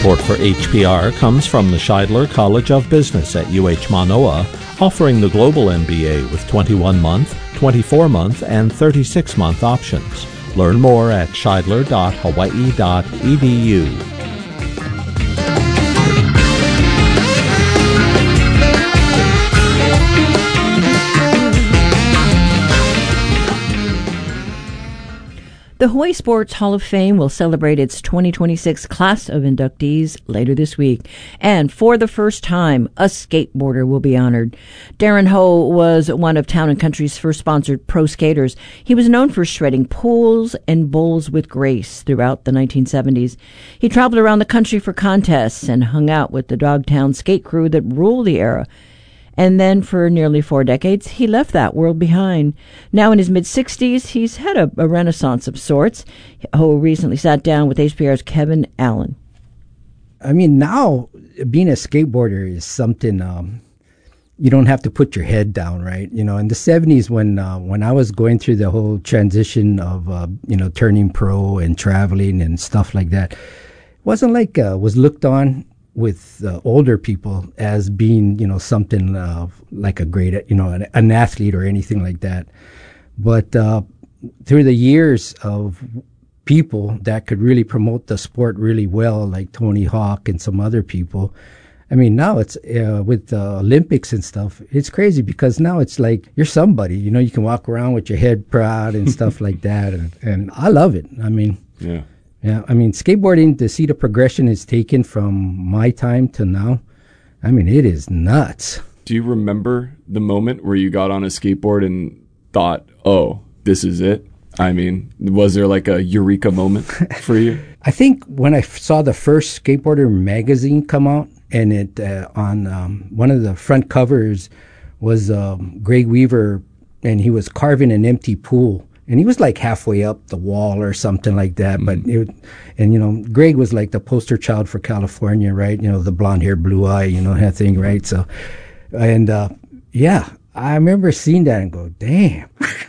Support for HPR comes from the Scheidler College of Business at UH Manoa, offering the Global MBA with 21-month, 24-month, and 36-month options. Learn more at scheidler.hawaii.edu. The Hawaii Sports Hall of Fame will celebrate its 2026 class of inductees later this week. And for the first time, a skateboarder will be honored. Darren Ho was one of Town & Country's first sponsored pro skaters. He was known for shredding pools and bowls with grace throughout the 1970s. He traveled around the country for contests and hung out with the Dogtown skate crew that ruled the era. And then for nearly 4 decades, he left that world behind. Now in his mid-60s, he's had a renaissance of sorts. Ho recently sat down with HPR's Kevin Allen. I mean, now being a skateboarder is something you don't have to put your head down, right? You know, in the 70s when I was going through the whole transition of, turning pro and traveling and stuff like that, it wasn't like was looked on with older people as being, something like a great, an athlete or anything like that. But through the years of people that could really promote the sport really well, like Tony Hawk and some other people, I mean, now it's with the Olympics and stuff, it's crazy because now it's like you're somebody, you can walk around with your head proud and stuff like that. And I love it. I mean, yeah, I mean, skateboarding, to see the progression it's taken from my time to now, I mean, it is nuts. Do you remember the moment where you got on a skateboard and thought, oh, this is it? I mean, was there like a eureka moment for you? I think when I saw the first Skateboarder magazine come out, and it on one of the front covers was Greg Weaver, and he was carving an empty pool. And he was like halfway up the wall or something like that. Mm-hmm. But, Greg was like the poster child for California, right? The blonde hair, blue eye, that thing, right? So, and, I remember seeing that and go, damn,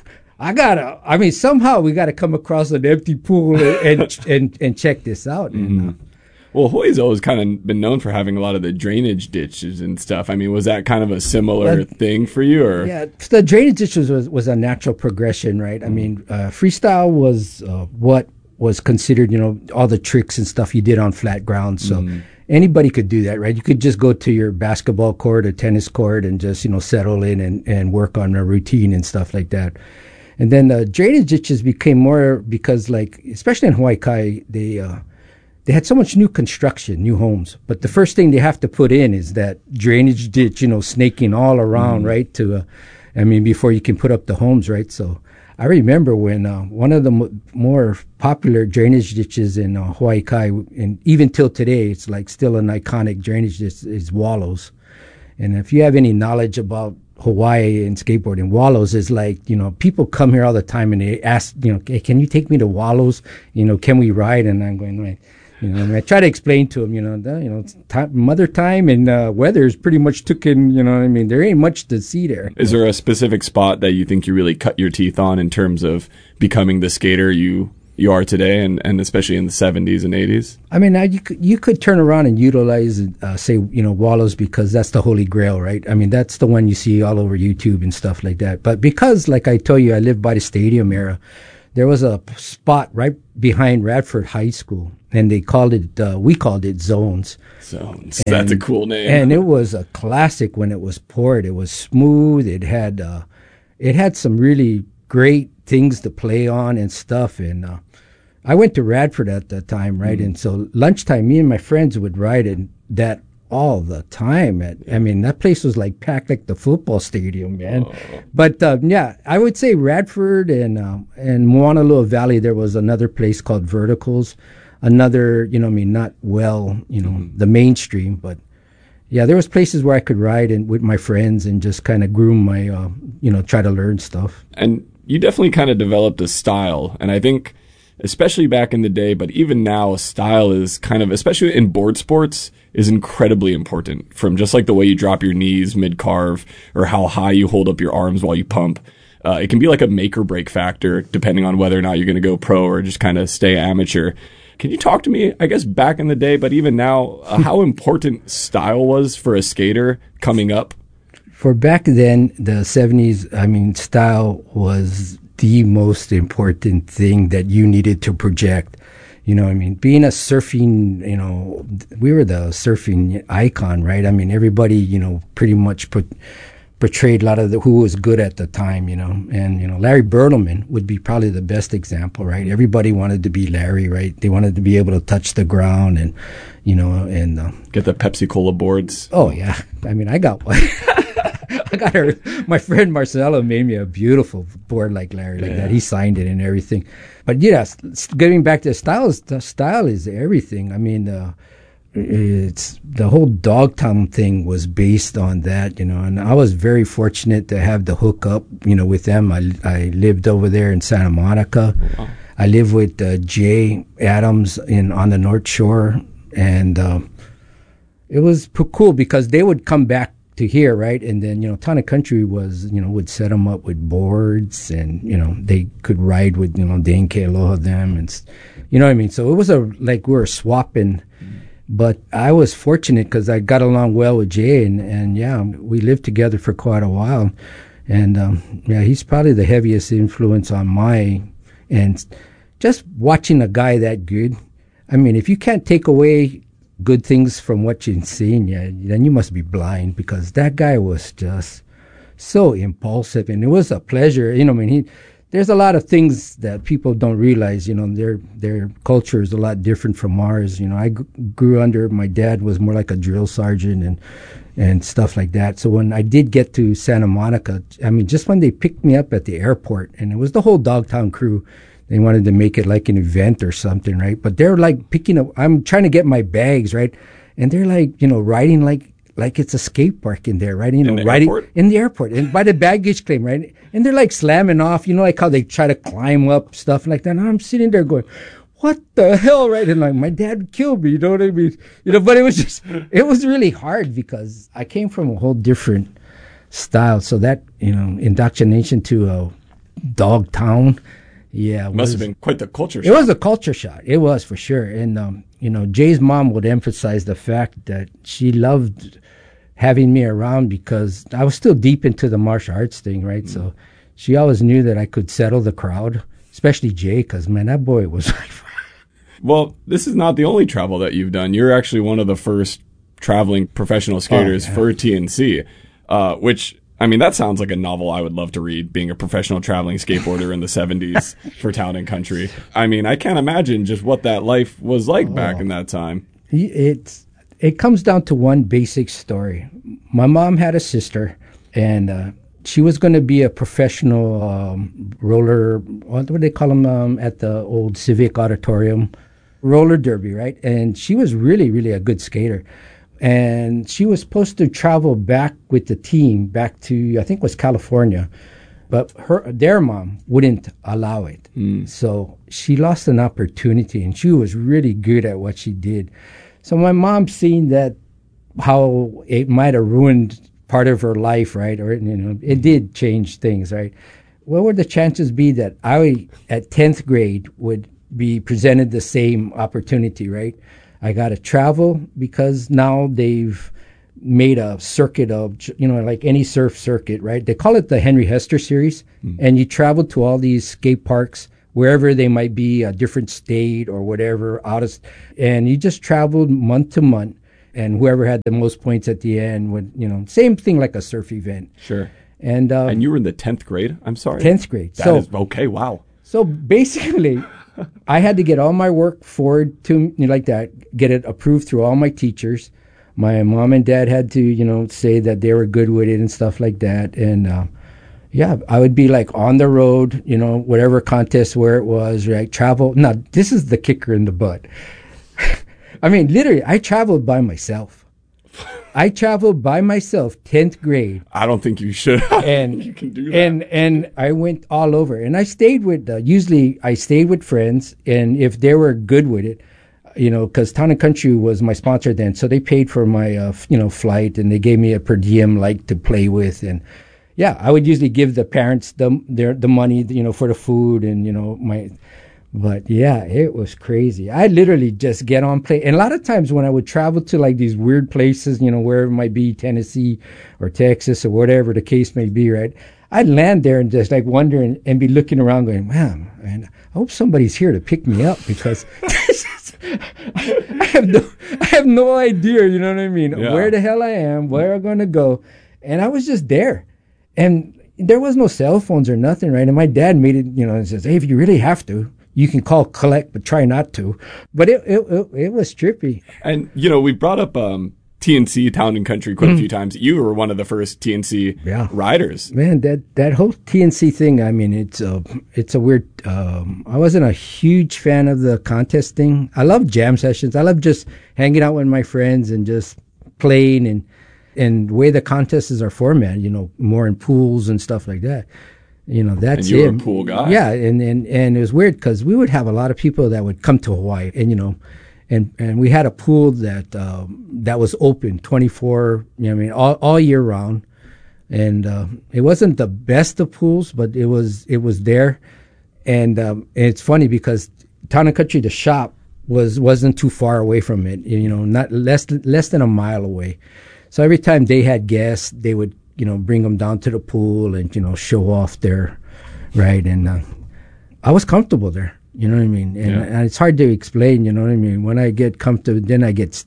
somehow we got to come across an empty pool and check this out. Mm-hmm. Well, Hawaii's always kind of been known for having a lot of the drainage ditches and stuff. I mean, was that kind of a similar thing for you? Or? Yeah, the drainage ditches was a natural progression, right? I mean, freestyle was what was considered, all the tricks and stuff you did on flat ground. So anybody could do that, right? You could just go to your basketball court or tennis court and just, settle in and work on a routine and stuff like that. And then the drainage ditches became more because, like, especially in Hawaii Kai, they had so much new construction, new homes. But the first thing they have to put in is that drainage ditch, snaking all around, right? Before you can put up the homes, right? So I remember when one of the more popular drainage ditches in Hawaii Kai, and even till today, it's like still an iconic drainage ditch, is Wallows. And if you have any knowledge about Hawaii and skateboarding, Wallows is like, people come here all the time and they ask, hey, can you take me to Wallows? Can we ride? And I'm going, right. I try to explain to them, mother time and weather is pretty much taken, there ain't much to see there. Is there a specific spot that you think you really cut your teeth on in terms of becoming the skater you are today and especially in the 70s and 80s? I mean, you could turn around and utilize, say, Wallows because that's the holy grail, right? I mean, that's the one you see all over YouTube and stuff like that. But because, like I told you, I lived by the stadium era, there was a spot right behind Radford High School, and we called it Zones. Zones. That's a cool name. And it was a classic when it was poured. It was smooth. It had some really great things to play on and stuff. And I went to Radford at that time, right? Mm-hmm. And so lunchtime, me and my friends would ride in that all the time. That place was like packed like the football stadium, man. Oh. But I would say Radford and Moanalua Valley, there was another place called Verticals. Another, not the mainstream, but yeah, there was places where I could ride and with my friends and just kind of groom my, try to learn stuff. And you definitely kind of developed a style. And I think, especially back in the day, but even now, style is kind of, especially in board sports, is incredibly important. From just like the way you drop your knees mid-carve or how high you hold up your arms while you pump. It can be like a make or break factor depending on whether or not you're going to go pro or just kind of stay amateur. Can you talk to me, I guess, back in the day, but even now, how important style was for a skater coming up? For back then, the 70s, I mean, style was the most important thing that you needed to project. You know, I mean, being a surfing, you know, we were the surfing icon, right? I mean, everybody, you know, pretty much portrayed a lot of who was good at the time, you know. And, you know, Larry Bertlemann would be probably the best example, right? Everybody wanted to be Larry, right? They wanted to be able to touch the ground and, you know, and... get the Pepsi Cola boards. Oh, yeah. I mean, I got one. I got her. My friend Marcelo made me a beautiful board like Larry, like that. He signed it and everything. But yeah, getting back to the style is everything. I mean, it's the whole Dogtown thing was based on that, you know. And I was very fortunate to have the hookup, you know, with them. I lived over there in Santa Monica. Wow. I lived with Jay Adams on the North Shore, and it was cool because they would come back to here, right? And then, you know, Town and Country was, you know, would set them up with boards, and, you know, they could ride with, you know, Dane K. Aloha them, and, you know what I mean? So it was like we were swapping, but I was fortunate because I got along well with Jay, and yeah, we lived together for quite a while. And, yeah, he's probably the heaviest influence on and just watching a guy that good. I mean, if you can't take away good things from what you've seen, yeah, then you must be blind, because that guy was just so impulsive, and it was a pleasure. You know, I mean, there's a lot of things that people don't realize. You know, their culture is a lot different from ours. You know, I grew under, my dad was more like a drill sergeant and stuff like that. So when I did get to Santa Monica, I mean, just when they picked me up at the airport, and it was the whole Dogtown crew. They wanted to make it like an event or something, right? But they're like picking up, I'm trying to get my bags, right? And they're like, you know, riding like it's a skate park in there, right? You know, riding in the airport and by the baggage claim, right? And they're like slamming off, you know, like how they try to climb up, stuff like that. And I'm sitting there going, what the hell, right? And like, my dad killed me, you know what I mean? You know, but it was really hard because I came from a whole different style. So that, you know, indoctrination to a Dogtown, yeah, must have been quite the culture shock. It was a culture shock. It was, for sure. And, you know, Jay's mom would emphasize the fact that she loved having me around because I was still deep into the martial arts thing, right? So she always knew that I could settle the crowd, especially Jay, because, man, that boy was like... Well, this is not the only travel that you've done. You're actually one of the first traveling professional skaters for TNC, which... I mean, that sounds like a novel I would love to read, being a professional traveling skateboarder in the 70s for Town and Country. I mean, I can't imagine just what that life was like back in that time. It comes down to one basic story. My mom had a sister, and she was going to be a professional roller, what do they call them at the old Civic Auditorium? Roller derby, right? And she was really, really a good skater. And she was supposed to travel back with the team back to, I think it was California, but their mom wouldn't allow it. So she lost an opportunity, and she was really good at what she did. So my mom, seeing that, how it might have ruined part of her life, right? Or, you know, it did change things, right? What would the chances be that I, at 10th grade, would be presented the same opportunity, right? I got to travel because now they've made a circuit of, you know, like any surf circuit, right? They call it the Henry Hester series. And you travel to all these skate parks, wherever they might be, a different state or whatever, and you just traveled month to month, and whoever had the most points at the end would, you know, same thing like a surf event. Sure. And you were in the 10th grade? I'm sorry. 10th grade. That is okay, wow. So basically... I had to get all my work forward to, you know, like that, get it approved through all my teachers. My mom and dad had to, you know, say that they were good with it and stuff like that. And, yeah, I would be like on the road, you know, whatever contest where it was, right? Travel. Now, this is the kicker in the butt. I mean, literally, I traveled by myself. I traveled by myself, 10th grade. I don't think you should. And you can do that. And I went all over. And I stayed with, usually I stayed with friends. And if they were good with it, you know, because Town and Country was my sponsor then. So they paid for my, you know, flight, and they gave me a per diem like to play with. And yeah, I would usually give the parents the money, you know, for the food and, you know, But yeah, it was crazy. I literally just get on plane. And a lot of times when I would travel to like these weird places, wherever it might be, Tennessee or Texas or whatever the case may be, right? I'd land there and just like wonder and be looking around going, man, I hope somebody's here to pick me up because I have no idea, you know what I mean? Yeah. Where the hell I am, where I'm going to go. And I was just there. And there was no cell phones or nothing, right? And my dad made it, and says, hey, if you really have to, you can call collect, but try not to. But it was trippy. And, we brought up TNC, Town and Country, quite a few times. You were one of the first TNC riders. Man, that whole TNC thing, I mean, it's a weird, I wasn't a huge fan of the contest thing. I love jam sessions. I love just hanging out with my friends and just playing and the way the contests are formatted, more in pools and stuff like that. That's and you it. were a pool guy. Yeah, and it was weird because we would have a lot of people that would come to Hawaii, and we had a pool that was open 24, all year round, and it wasn't the best of pools, but it was there, and it's funny because Town and Country, the shop wasn't too far away from it, not less than a mile away, so every time they had guests, they would bring them down to the pool and, show off there, right? And I was comfortable there, you know what I mean? And it's hard to explain, you know what I mean? When I get comfortable, then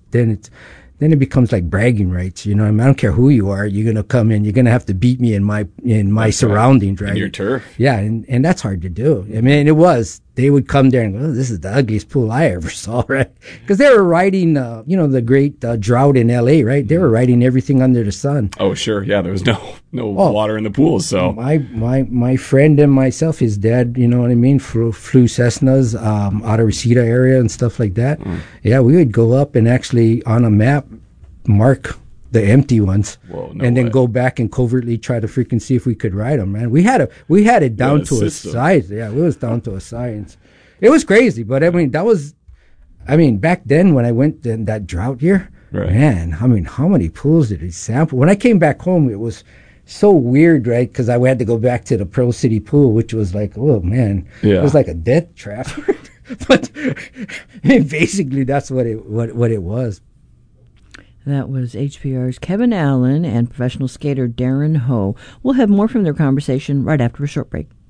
it becomes like bragging rights, I mean, I don't care who you are, you're going to come in, you're going to have to beat me in my surroundings, right? In your turf. Yeah, and that's hard to do. I mean, they would come there and go, oh, this is the ugliest pool I ever saw, right? Because they were riding, the great drought in L.A., right? They were riding everything under the sun. Oh, sure. Yeah, there was no water in the pool, so. My friend and myself, his dad, you know what I mean, flew Cessnas out of Reseda area and stuff like that. Yeah, we would go up and actually, on a map, mark the empty ones, and then go back and covertly try to freaking see if we could ride them, man. We had it down to a science. Yeah, it was down to a science. It was crazy, but I mean, back then when I went in that drought year, man, I mean, how many pools did he sample? When I came back home, it was so weird, right? Because I had to go back to the Pearl City pool, which was like, oh man, it was like a death trap. But I mean, basically, that's what it was. That was HPR's Kevin Allen and professional skater Darren Ho. We'll have more from their conversation right after a short break.